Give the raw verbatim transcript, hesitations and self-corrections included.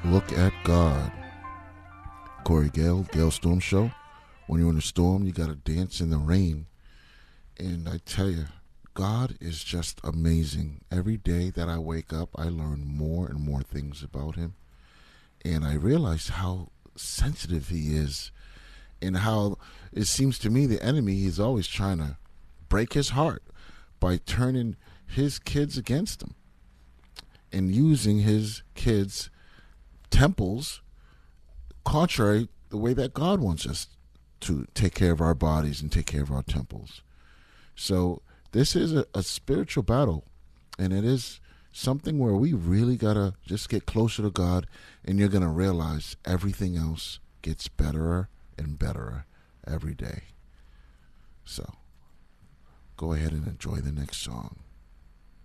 Look at God. Corey Gale, Gale Storm Show. When you're in a storm, you got to dance in the rain. And I tell you, God is just amazing. Every day that I wake up, I learn more and more things about him. And I realize how sensitive he is and how it seems to me the enemy is always trying to break his heart by turning his kids against him and using his kids' temples contrary the way that God wants us to take care of our bodies and take care of our temples. So this is a, a spiritual battle, and it is something where we really got to just get closer to God, and you're going to realize everything else gets better and better every day. So go ahead and enjoy the next song.